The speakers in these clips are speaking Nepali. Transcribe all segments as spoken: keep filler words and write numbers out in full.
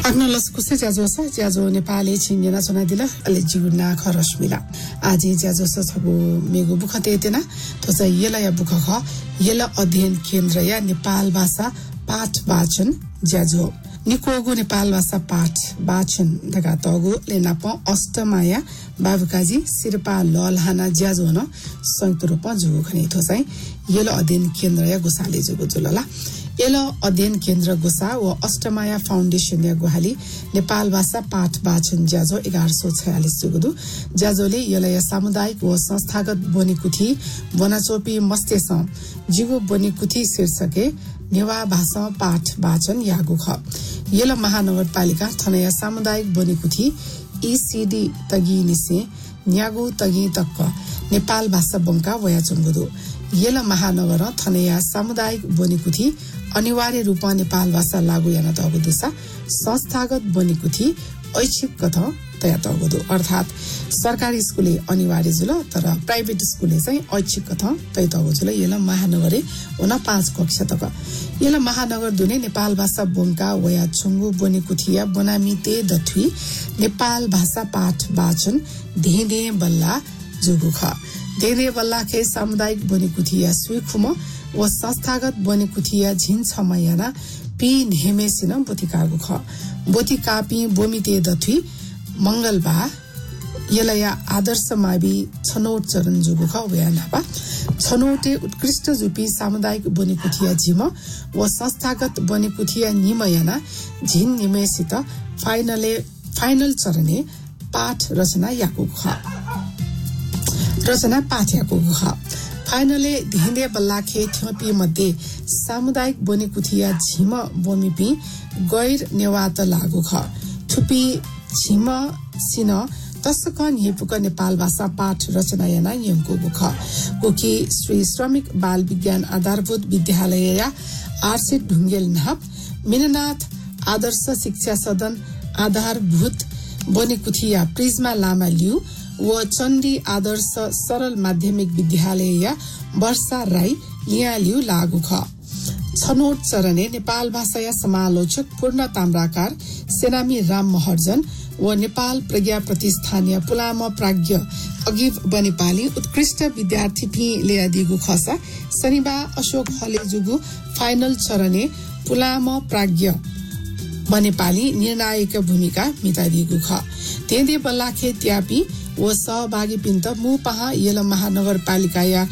Agnolas kusi jazo sa jazo Nepali chingena sona dila ale jiguna kharashmila aji jazo sa sabu mego bukhate tena to sa yela ya bukha kha yela अध्ययन केन्द्र या नेपाल भाषा पाठ वाचन jazo निकोगु नेपाल भाषा पाठ वाचन दगा तगु लेनाप अष्टमाया बाबुकाजी सिरपा ललहाना jazo न संयुक्त रूपमा जुगु खने थोसाई यला अध्ययन केन्द्र या गोसाले जुगु जुलला एलो अध्ययन केन्द्र गोसा व अष्टमाया फाउन्डेसन या गोहाली नेपाल भाषा पाठ वाचन जाजो एघार सय छयालिस जुगुदु जाजोले यलय सामुदायिक व संस्थागत बनेकुथी वनाचोपी मस्तेस जिगु बनेकुथी शीर्षके नेवा भाषा पाठ वाचन यागु ख यल महानगरपालिका थनया सामुदायिक बनेकुथी ईसीडी तगी निसे न्यागु तगी तक्क नेपाल भाषा बंका वया चंगुदु यल महानगर थनया सामुदायिक बनेकुथी अनिवार्य रूपमा नेपाल भाषा लागू याना तगुदुसा संस्थागत बनेकुथी ऐच्छिक कथा तया तगुदु अर्थात सरकारी स्कुलले अनिवार्य जुल तर प्राइभेट स्कुलले चाहिँ ऐच्छिक कथा तय तगुजुल यल महानगरे उना पाँच कक्षा तक यल महानगर दुने नेपाल भाषा बंका वया छुंगु बनेकुथिया बनामिते दथुई नेपाल भाषा पाठ वाचन धेदे बल्ला जुगुख धेदे बल्ला के सामुदायिक बनेकुथिया सुइखुम व संस्थागत बनेकुथिया झिन छमयाना पी नेमेसिन बोतिकागु ख बोतिकापी बोमिते दथुई मंगलबा यलया आदर्श मावि छनौट चरण जुगु ख वयानापा छनौटे उत्कृष्ट जुपी सामुदायिक बनेकुथिया झिम व संस्थागत बनेकुथिया निमयाना झिन निमेसित फाइनले फाइनल चरणे पाठ रचना याकु ख रचना पाठ याकु ख फाइनले धिन्दे बल्लाखे थ्योपी मध्ये सामुदायिक बनेकुथिया झिम बोमिपी गैर नेवात लागु ख थुपी झिम सिन तसक निपुक नेपाल भाषा पाठ रचना याना यमको बुख कोकी श्री श्रमिक बाल विज्ञान आधारभूत विद्यालय या आरसी ढुंगेल नाप मिननाथ आदर्श शिक्षा सदन आधारभूत बनेकुथिया प्रिज्मा लामा लिउ व चण्डी आदर्श सरल माध्यमिक विद्यालय या वर्षा राई लिया लिउ लागु ख छनौट चरणे नेपाल भाषा या समालोचक पूर्ण ताम्राकार सेनामी राम महर्जन व नेपाल प्रज्ञा प्रतिष्ठानीय पुलाम प्राज्ञ अगिव बनेपाली उत्कृष्ट विद्यार्थी पि लिया दिगु खसा शनिबार अशोक हले जुगु फाइनल चरणे पुलाम प्राज्ञ बनेपाली निर्णायक भूमिका मिता दिगु ख तेदे बल्लाखे त्यापी व सहभागी पिन्त मुपहा यल महानगरपालिका या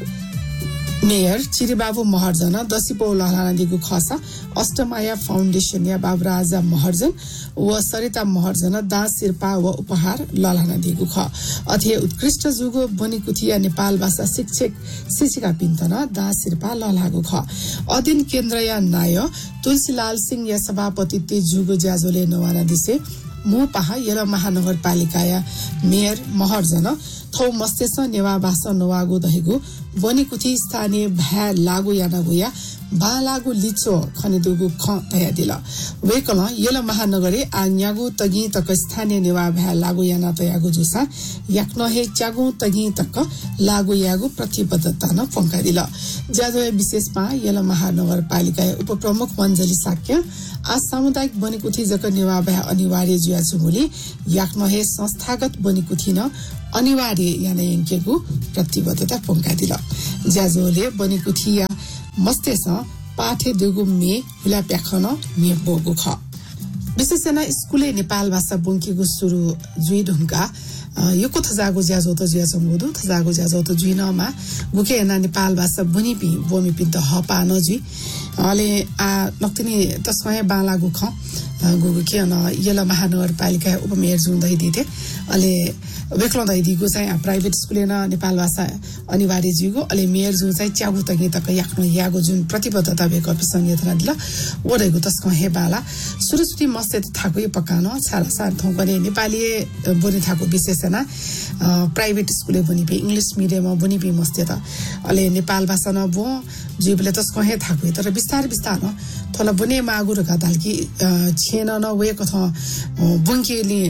मेयर चिरिबाबु महर्जन दसिपौ लहलाना दिगु खसा अष्टमाया फाउन्डेसन या बाबुराजा महर्जन व सरिता महर्जन दास शिर्पा व उपहार लहलाना दिगु ख अथे उत्कृष्ट जुगु बनेकुथिया नेपाल भाषा शिक्षक शिक्षिका पिन्तन दास शिर्पा लहलागु ख अध्ययन केन्द्र या नाय तुलसीलाल सिंह या सभापति ते जुगु ज्याजोले नवाना दिसे मु पहा यल महानगरपालिका या मेयर महर्जन थौ मस्तेस नेवा भाषा नवागु दहेगु बनेकुथी स्थानीय भ्या लागु याना गुया बा लागु लिचो खनिदुगु ख तया दिला वेकल यल महानगरे आन्यागु तगी तक स्थानीय नेवा भ्या लागु याना तयागु जुसा याक्न हे च्यागु तगी तक लागु यागु प्रतिबद्धता न पंका दिला ज्याजो विशेषमा यल महानगरपालिका उपप्रमुख मञ्जली साक्य आ सामुदायिक बनेकुथी जक नेवा भ्या अनिवार्य जुया जुमुली याक्न हे संस्थागत बनेकुथी न अनिवार्य याना यंकेगु प्रतिबद्धता पंका दिला ज्याजोले बनेकुथिया मस्तेस पाठे दुगु मे हुला प्याखन मे बोगु ख विशेषना स्कुले नेपाल भाषा बुंकीगु सुरु जुइ ढुंगा यो को थजागु ज्याजो त ज्या समुदु थजागु ज्याजो त जुइनमा गुके ना नेपाल भाषा बुनिपि बोमिपि त हपा नजु अले आ नक्तिनी तस्मय बालागु ख गुगु के न यला महानगरपालिका उपमेयर जुन्दै दिथे अले वेक्लदै दिगु चाहिँ प्राइभेट स्कुलले न नेपाल भाषा अनिवार्य जुगु अले मेयर जु चाहिँ च्यागु तगि तक याक्नो यागु जुन प्रतिबद्धता बेको संयन्त्र दिला ओरेगु तस्क हे बाला सुरुसुटी मस्ते थाको पकान छाला सा थौकने नेपाली बोनि थाको विशेषना प्राइभेट स्कुलले बोनि बे इंग्लिश मिडियम बोनि बे मस्ते त अले नेपाल भाषा न बो जुबले तस्क हे थाको तर विस्तार विस्तार न थोला बोने मागु र गदालकी छेन न वे कथा बुंकेली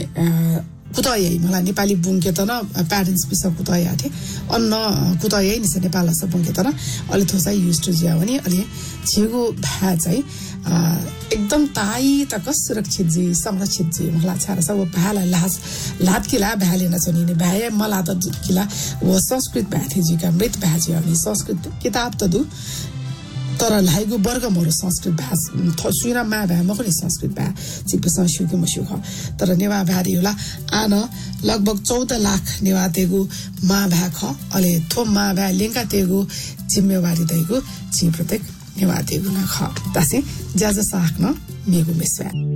कुतयै मलाई नेपाली बुंके त न प्यारेन्ट्स पिस कुतय आथे अन्न कुतयै निसे नेपाल भाषा बुंके त न अलि थोसा युज टु ज्या भने अलि छिगु भा चाहिँ एकदम ताई तक सुरक्षित जी संरक्षित जी मला छारा सब भाला लाज लात किला भालेन चनिने भाए मला त किला वो संस्कृत भाथे जी का मृत भाजी अनि संस्कृत किताब त दु तर लाइगु वर्गमहरु संस्कृत भाषा थसुरा मा भा मखनि संस्कृत भा चिप संस्कृत मसु ख तर नेवा भारी होला आन लगभग चौध लाख नेवा तेगु मा भा ख अले थो मा भा लेंका तेगु जिम्मेवारी दैगु छि प्रत्येक नेवा तेगु न ख तासे ज्याज साख न मेगु मेस्वा